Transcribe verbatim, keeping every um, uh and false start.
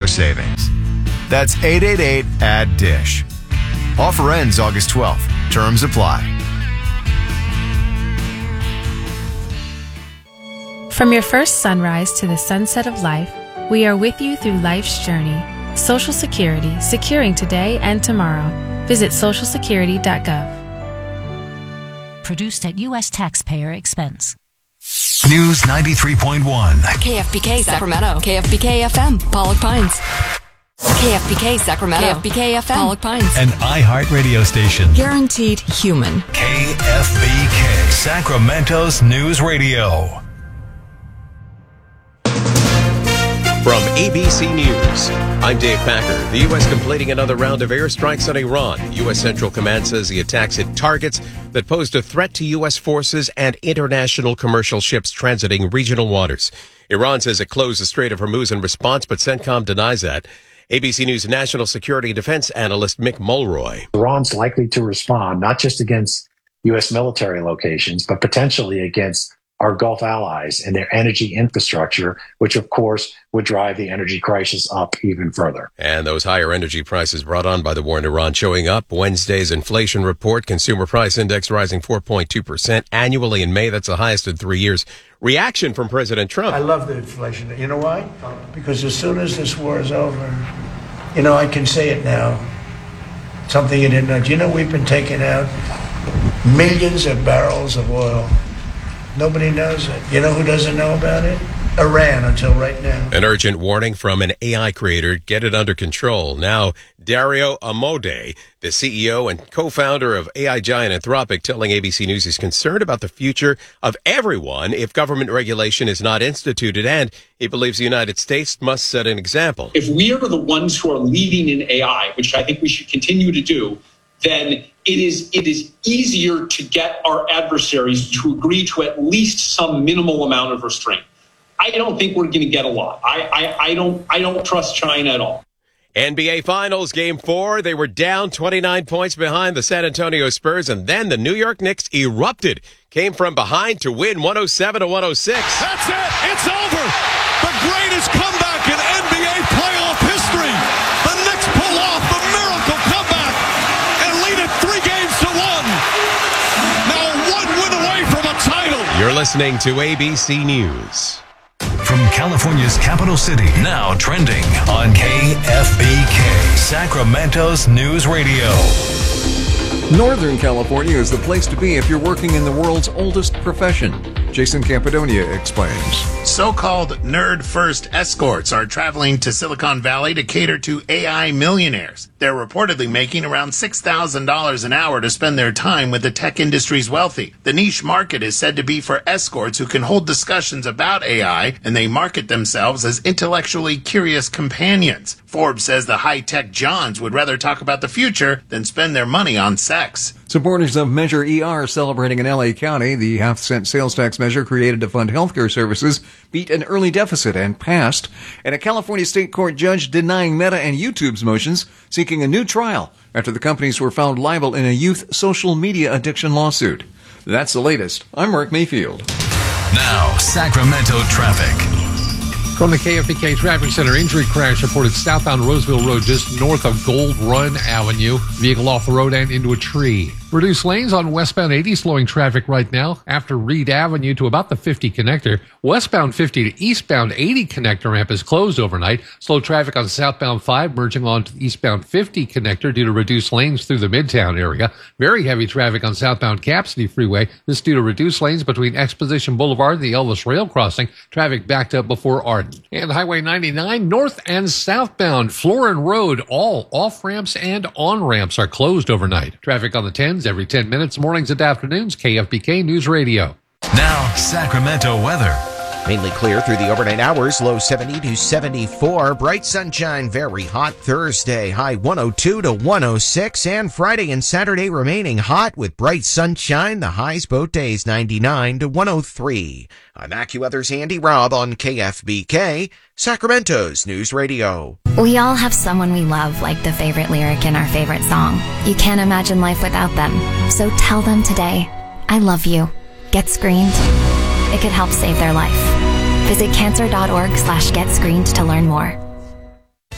savings. That's eight eight eight, add DISH. Offer ends August twelfth. Terms apply. From your first sunrise to the sunset of life, we are with you through life's journey. Social Security, securing today and tomorrow. Visit social security dot gov. Produced at U S taxpayer expense. News ninety-three point one. K F B K Sacramento. K F B K F M, Pollock Pines. K F B K Sacramento. K F B K F M, Pollock Pines. An iHeart radio station. Guaranteed human. K F B K, Sacramento's News Radio. From A B C News, I'm Dave Packer. The U S completing another round of airstrikes on Iran. U S Central Command says the attacks hit targets that posed a threat to U S forces and international commercial ships transiting regional waters. Iran says it closed the Strait of Hormuz in response, but CENTCOM denies that. A B C News national security and defense analyst Mick Mulroy. Iran's likely to respond not just against U S military locations, but potentially against our Gulf allies and their energy infrastructure, which of course would drive the energy crisis up even further. And those higher energy prices brought on by the war in Iran showing up. Wednesday's inflation report, consumer price index rising four point two percent annually in May. That's the highest in three years. Reaction from President Trump. I love the inflation. You know why? Because as soon as this war is over, you know, I can say it now. Something you didn't know. Do you know we've been taking out millions of barrels of oil? Nobody knows it. You know who doesn't know about it? Iran, until right now. An urgent warning from an A I creator. Get it under control. Now, Dario Amodei, the C E O and co-founder of A I giant Anthropic, telling A B C News he's concerned about the future of everyone if government regulation is not instituted, and he believes the United States must set an example. If we are the ones who are leading in A I, which I think we should continue to do, then it is it is easier to get our adversaries to agree to at least some minimal amount of restraint. I don't think we're going to get a lot. I, I, I don't I don't trust China at all. N B A Finals Game four, they were down twenty-nine points behind the San Antonio Spurs, and then the New York Knicks erupted, came from behind to win one oh seven to one oh six. That's it. It's over. The greatest comeback in N B A playoff history. The Knicks pull off the miracle comeback and lead it three games to one. Now one win away from a title. You're listening to A B C News. From California's capital city, now trending on K F B K, Sacramento's News Radio. Northern California is the place to be if you're working in the world's oldest profession. Jason Campidonia explains. So-called nerd-first escorts are traveling to Silicon Valley to cater to A I millionaires. They're reportedly making around six thousand dollars an hour to spend their time with the tech industry's wealthy. The niche market is said to be for escorts who can hold discussions about A I, and they market themselves as intellectually curious companions. Forbes says the high-tech Johns would rather talk about the future than spend their money on sex. Supporters of Measure E R celebrating in L A County. The half-cent sales tax measure created to fund healthcare services beat an early deficit and passed. And a California state court judge denying Meta and YouTube's motions, seeking a new trial after the companies were found liable in a youth social media addiction lawsuit. That's the latest. I'm Mark Mayfield. Now, Sacramento traffic. From the K F B K Traffic Center, injury crash reported southbound Roseville Road just north of Gold Run Avenue. Vehicle off the road and into a tree. Reduced lanes on westbound eighty, slowing traffic right now after Reed Avenue to about the fifty connector. Westbound fifty to eastbound eighty connector ramp is closed overnight. Slow traffic on southbound five merging onto the eastbound fifty connector due to reduced lanes through the Midtown area. Very heavy traffic on southbound Cap City Freeway. This due to reduced lanes between Exposition Boulevard and the Elvis Rail Crossing. Traffic backed up before Arden. And Highway ninety-nine north and southbound Florin Road, all off-ramps and on-ramps are closed overnight. Traffic on the tens every ten minutes, mornings and afternoons. K F B K News Radio. Now, Sacramento weather. Mainly clear through the overnight hours, low seventy to seventy-four. Bright sunshine, very hot Thursday, high one oh two to one oh six. And Friday and Saturday remaining hot with bright sunshine. The highs both days ninety-nine to one oh three. I'm AccuWeather's Andy Robb on K F B K, Sacramento's News Radio. We all have someone we love, like the favorite lyric in our favorite song. You can't imagine life without them. So tell them today, I love you. Get screened. It could help save their life. Visit cancer dot org slash get screened to learn more.